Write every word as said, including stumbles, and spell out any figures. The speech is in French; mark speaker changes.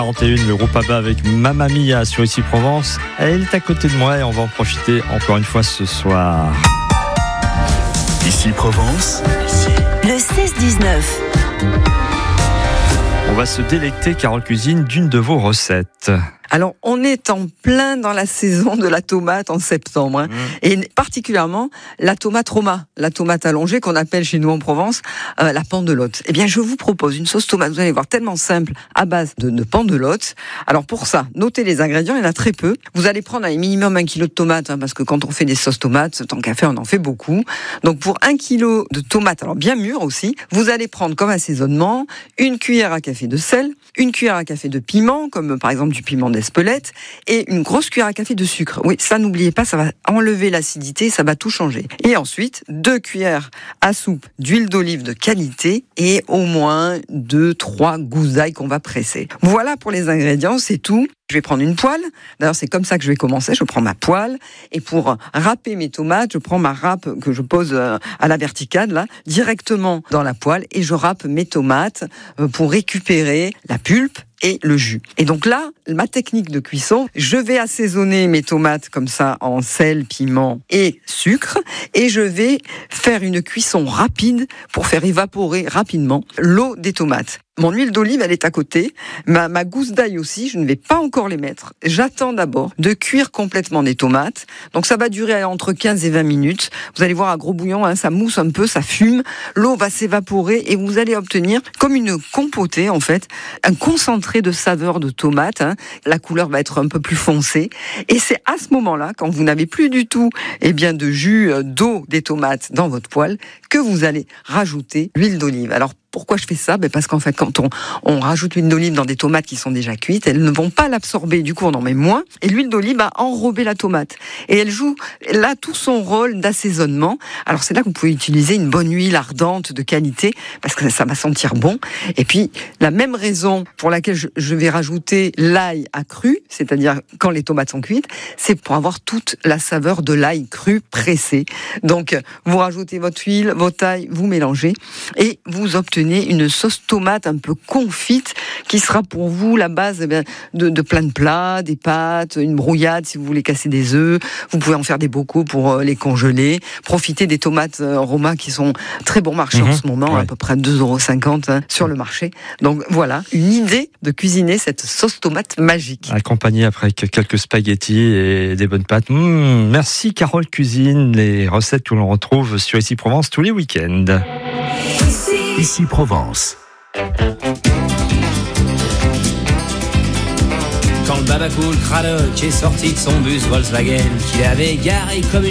Speaker 1: quarante et un, le groupe ABBA avec Mamma Mia sur Ici Provence. Elle est à côté de moi et on va en profiter encore une fois ce soir.
Speaker 2: Ici Provence,
Speaker 3: le seize dix-neuf.
Speaker 1: On va se délecter, Carole Cuisine, d'une de vos recettes.
Speaker 4: Alors, on est en plein dans la saison de la tomate en septembre, hein, mmh. et particulièrement la tomate Roma, la tomate allongée qu'on appelle chez nous en Provence euh, la pendelotte. Eh bien, je vous propose une sauce tomate, vous allez voir, tellement simple, à base de, de pendelotte. Alors pour ça, notez les ingrédients, il y en a très peu. Vous allez prendre un minimum un kilo de tomates, hein, parce que quand on fait des sauces tomates, tant qu'à faire, on en fait beaucoup. Donc pour un kilo de tomates, alors bien mûres aussi, vous allez prendre comme assaisonnement une cuillère à café de sel, une cuillère à café de piment, comme par exemple du piment d'Espelette, et une grosse cuillère à café de sucre. Oui, ça n'oubliez pas, ça va enlever l'acidité, ça va tout changer. Et ensuite, deux cuillères à soupe d'huile d'olive de qualité et au moins deux, trois gousses d'ail qu'on va presser. Voilà pour les ingrédients, c'est tout. Je vais prendre une poêle. D'ailleurs, c'est comme ça que je vais commencer. Je prends ma poêle et pour râper mes tomates, je prends ma râpe que je pose à la verticale, là, directement dans la poêle et je râpe mes tomates pour récupérer la pulpe et le jus. Et donc là, ma technique de cuisson, je vais assaisonner mes tomates comme ça en sel, piment et sucre et je vais faire une cuisson rapide pour faire évaporer rapidement l'eau des tomates. Mon huile d'olive, elle est à côté. Ma, ma gousse d'ail aussi, je ne vais pas encore les mettre. J'attends d'abord de cuire complètement des tomates. Donc ça va durer entre quinze et vingt minutes. Vous allez voir à gros bouillon, hein, ça mousse un peu, ça fume. L'eau va s'évaporer et vous allez obtenir comme une compotée en fait, un concentré de saveur de tomate. Hein. La couleur va être un peu plus foncée. Et c'est à ce moment-là, quand vous n'avez plus du tout eh bien, de jus d'eau des tomates dans votre poêle, que vous allez rajouter l'huile d'olive. Alors pourquoi je fais ça? Ben parce qu'en fait, quand on, on rajoute l'huile d'olive dans des tomates qui sont déjà cuites, elles ne vont pas l'absorber, du coup on en met moins, et l'huile d'olive va enrober la tomate. Et elle joue là tout son rôle d'assaisonnement. Alors c'est là que vous pouvez utiliser une bonne huile ardente de qualité, parce que ça va sentir bon. Et puis, la même raison pour laquelle je, je vais rajouter l'ail accru, c'est-à-dire quand les tomates sont cuites, c'est pour avoir toute la saveur de l'ail cru pressé. Donc, vous rajoutez votre huile, votre ail, vous mélangez, et vous obtenez une sauce tomate un peu confite qui sera pour vous la base eh bien, de, de plein de plats, des pâtes, une brouillade si vous voulez casser des œufs. Vous pouvez en faire des bocaux pour euh, les congeler. Profitez des tomates euh, Roma qui sont très bon marché mmh, en ce moment, ouais. à peu près deux euros cinquante hein, sur le marché. Donc voilà, une idée de cuisiner cette sauce tomate magique.
Speaker 1: Accompagnée après quelques spaghettis et des bonnes pâtes. Mmh, merci Carole Cuisine. Les recettes que l'on retrouve sur Ici Provence tous les week-ends.
Speaker 2: Ici Provence.
Speaker 5: Quand le Babacool Cradock est sorti de son bus Volkswagen, qu'il avait garé comme